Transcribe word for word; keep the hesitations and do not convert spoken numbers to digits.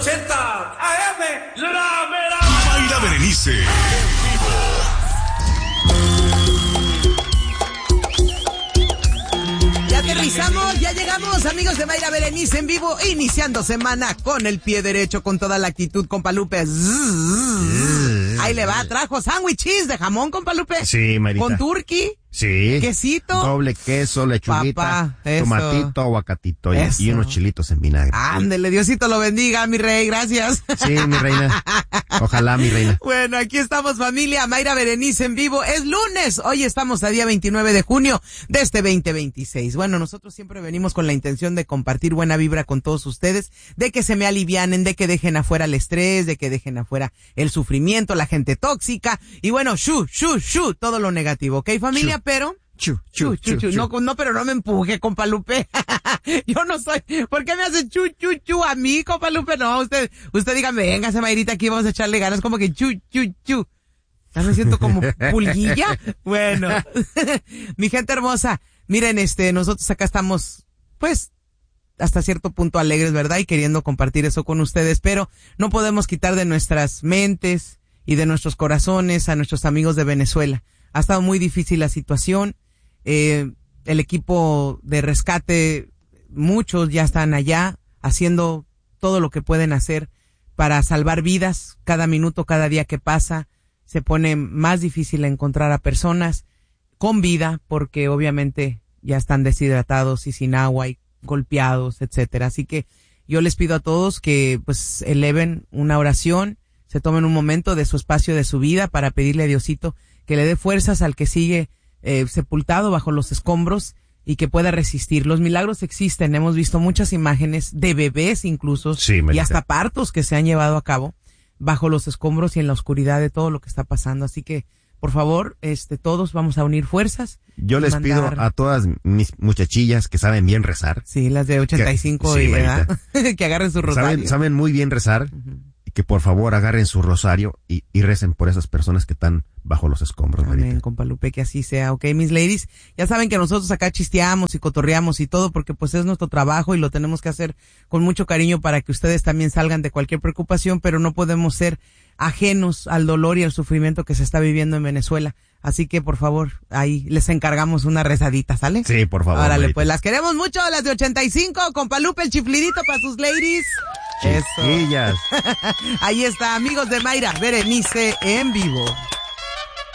ochenta A M, la mera. Mayra Berenice. Ya aterrizamos, ya llegamos, amigos de Mayra Berenice en vivo, iniciando semana con el pie derecho, con toda la actitud, compa Lupe. Ahí le va, trajo sándwiches de jamón, compa Lupe. Sí, Marita. Con turkey. Sí. Quesito. Doble queso, lechuguita, Papá, eso. tomatito, aguacatito y, Eso. y unos chilitos en vinagre. Ándele, Diosito lo bendiga, mi rey, gracias. Sí, mi reina. Ojalá, mi reina. Bueno, aquí estamos, familia, Mayra Berenice en vivo. Es lunes, hoy estamos a día veintinueve de junio de este veinte veintiséis. Bueno, nosotros siempre venimos con la intención de compartir buena vibra con todos ustedes, de que se me alivianen, de que dejen afuera el estrés, de que dejen afuera el sufrimiento, la gente tóxica, y bueno, shu, shu, shu, todo lo negativo, ¿ok, familia? Shu. Pero... Chu, chu, chu, chu. No, no, pero no me empuje, compa Lupe. Yo no soy. ¿Por qué me hace chu, chu, chu a mí, compa Lupe? No, usted, usted dígame, véngase, Mayrita, aquí vamos a echarle ganas, como que chu, chu, chu. Ya me siento como pulguilla. Bueno, mi gente hermosa, miren, este, nosotros acá estamos, pues, hasta cierto punto alegres, ¿verdad? Y queriendo compartir eso con ustedes, pero no podemos quitar de nuestras mentes y de nuestros corazones a nuestros amigos de Venezuela. Ha estado muy difícil la situación. Eh, el equipo de rescate, muchos ya están allá haciendo todo lo que pueden hacer para salvar vidas. Cada minuto, cada día que pasa, se pone más difícil encontrar a personas con vida, porque obviamente ya están deshidratados y sin agua y golpeados, etcétera. Así que yo les pido a todos que pues eleven una oración, se tomen un momento de su espacio de su vida para pedirle a Diosito que le dé fuerzas al que sigue eh, sepultado bajo los escombros y que pueda resistir. Los milagros existen, hemos visto muchas imágenes de bebés incluso, sí, y hasta partos que se han llevado a cabo bajo los escombros y en la oscuridad de todo lo que está pasando. Así que, por favor, este, todos vamos a unir fuerzas. Yo les mandar... pido a todas mis muchachillas que saben bien rezar. Sí, las de ochenta y cinco que, y sí, edad, que agarren su rosario. Saben, saben muy bien rezar. Uh-huh. Que por favor agarren su rosario y, y recen por esas personas que están bajo los escombros. Amén, Marita. compa Lupe, que así sea, ok, mis ladies. Ya saben que nosotros acá chisteamos y cotorreamos y todo porque pues es nuestro trabajo y lo tenemos que hacer con mucho cariño para que ustedes también salgan de cualquier preocupación, pero no podemos ser ajenos al dolor y al sufrimiento que se está viviendo en Venezuela. Así que, por favor, ahí les encargamos una rezadita, ¿sale? Sí, por favor. Órale, Marita. pues las queremos mucho, las de ochenta y cinco, compa Lupe, el chiflidito para sus ladies. Chiquillas. Eso. Ahí está, amigos de Mayra Berenice en vivo.